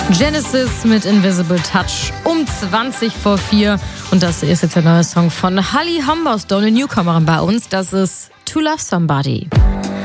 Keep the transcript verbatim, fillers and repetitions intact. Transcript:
Genesis mit Invisible Touch um zwanzig vor vier. Und das ist jetzt der neue Song von Holly Humberstone, eine Newcomerin bei uns. Das ist To Love Somebody.